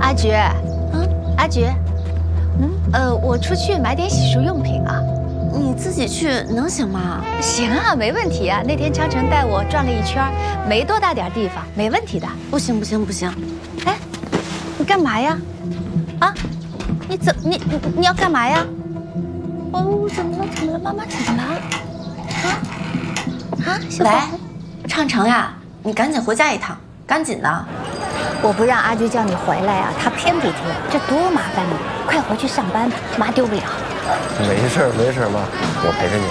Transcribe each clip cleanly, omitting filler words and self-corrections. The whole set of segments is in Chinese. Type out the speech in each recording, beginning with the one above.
阿菊，阿菊，我出去买点洗漱用品啊。 你自己去能行吗？ 行啊，没问题啊。那天昌城带我转了一圈，没多大点地方，没问题的。 不行不行不行！ 哎，你干嘛呀？啊，你要干嘛呀？哦，怎么了？怎么了？妈妈怎么了？小宝， 畅城呀，你赶紧回家一趟，赶紧的。 我不让阿菊叫你回来呀，她偏不听，这多麻烦你！快回去上班吧，妈丢不了。 没事没事，妈，我陪着你。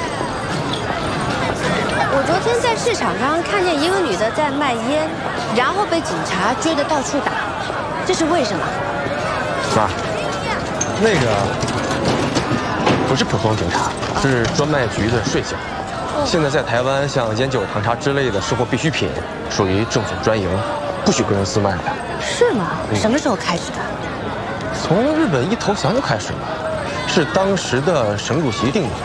我昨天在市场上看见一个女的在卖烟，然后被警察追得到处打，这是为什么？ 妈，那个不是普通警察，是专卖局的税警。现在在台湾，像烟酒、糖茶之类的生活必需品，属于政府专营，不许个人私卖的。 是吗？什么时候开始的？ 从日本一投降就开始了，是当时的省主席定的。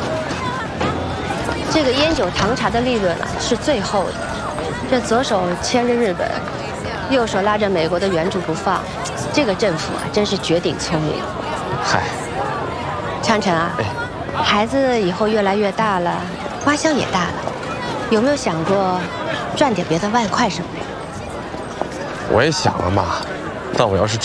这个烟酒糖茶的利润啊是最厚的，这左手牵着日本，右手拉着美国的援助不放，这个政府啊真是绝顶聪明。 嗨， 昌城啊，孩子以后越来越大了，花销也大了，有没有想过赚点别的外快什么的？ 我也想了，妈，但我要是